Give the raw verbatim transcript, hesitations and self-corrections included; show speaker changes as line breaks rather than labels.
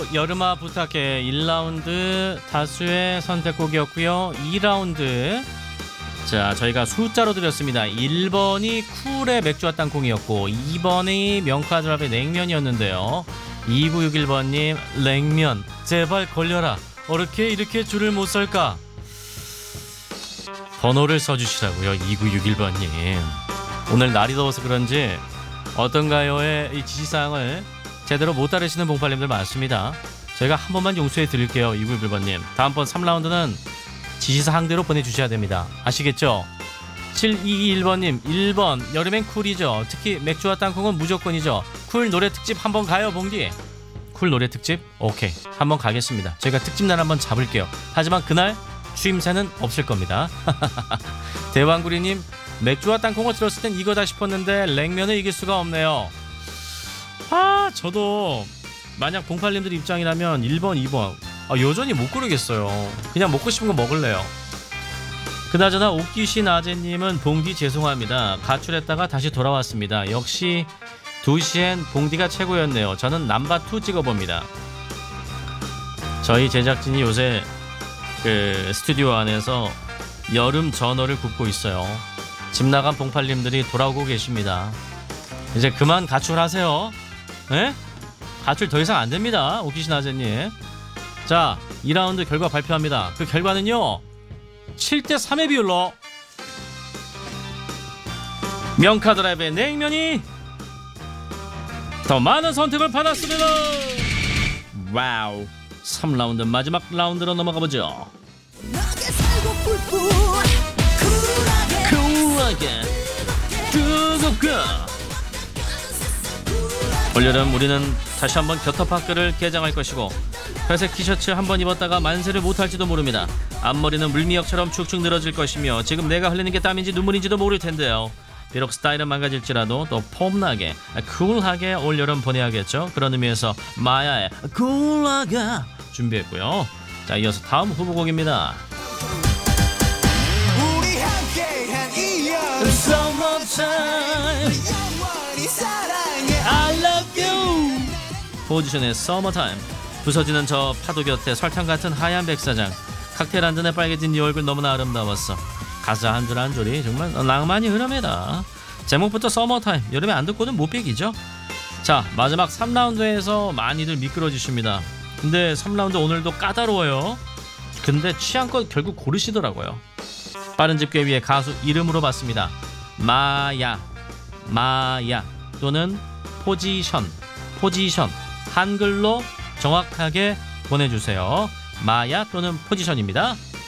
여름아 부탁해 일 라운드 다수의 선택곡이었고요. 이 라운드 자 저희가 숫자로 드렸습니다. 일 번이 쿨의 맥주와 땅콩이었고 이 번이 명카드랍의 냉면이었는데요. 이구육일 번님 냉면 제발 걸려라. 어떻게 이렇게 줄을 못 설까? 번호를 써주시라고요. 이구육일 번님 오늘 날이 더워서 그런지 어떤가요의 이 지시사항을 제대로 못 따르시는 봉팔님들 많습니다. 저희가 한 번만 용서해 드릴게요. 이구육일 번님 다음번 삼 라운드는 지시사항대로 보내주셔야 됩니다. 아시겠죠? 칠이이일 번님 일 번 여름엔 쿨이죠. 특히 맥주와 땅콩은 무조건이죠. 쿨 노래 특집 한번 가요 봉디. 쿨 노래 특집? 오케이 한번 가겠습니다. 저희가 특집날 한번 잡을게요. 하지만 그날 추임새는 없을 겁니다. 대왕구리님 맥주와 땅콩을 들었을 땐 이거다 싶었는데 냉면을 이길 수가 없네요. 아 저도 만약 봉팔님들 입장이라면 일 번 이 번 아, 여전히 못 고르겠어요. 그냥 먹고 싶은 거 먹을래요. 그나저나 옥기신 아재님은 봉디 죄송합니다. 가출했다가 다시 돌아왔습니다. 역시 두 시엔 봉디가 최고였네요. 저는 넘버투 찍어봅니다. 저희 제작진이 요새 그 스튜디오 안에서 여름 전어를 굽고 있어요. 집 나간 봉팔님들이 돌아오고 계십니다. 이제 그만 가출하세요. 에? 가출 더 이상 안 됩니다. 옥기신 아재님. 자 이 라운드 결과 발표합니다. 그 결과는요 칠 대 삼의 비율로 명카드라이브의 냉면이 더 많은 선택을 받았습니다. 와우. 삼 라운드 마지막 라운드로 넘어가보죠. 쿨하게 뜨겁게 올여름 우리는 다시 한번 겨터파크를 개장할 것이고 회색 티셔츠 한번 입었다가 만세를 못할지도 모릅니다. 앞머리는 물미역처럼 축축 늘어질 것이며 지금 내가 흘리는 게 땀인지 눈물인지도 모를 텐데요. 비록 스타일은 망가질지라도 또 폼나게 쿨하게 올여름 보내야겠죠. 그런 의미에서 마야의 쿨하게 준비했고요. 자 이어서 다음 후보곡입니다.
우리 함께한 이 여름
Summertime
영원히 사랑해
I love you 포지션의 Summertime. 부서지는 저 파도 곁에 설탕 같은 하얀 백사장 칵테일 한 잔에 빨개진 네 얼굴 너무나 아름다웠어. 가사 한 줄 한 줄이 정말 낭만이 흐릅니다. 제목부터 서머타임 여름에 안 듣고는 못 배기죠. 자 마지막 삼 라운드에서 많이들 미끄러지십니다. 근데 삼 라운드 오늘도 까다로워요. 근데 취향껏 결국 고르시더라고요. 빠른 집계 위에 가수 이름으로 봤습니다. 마야 마야 또는 포지션 포지션 한글로 정확하게 보내주세요. 마야 또는 포지션입니다.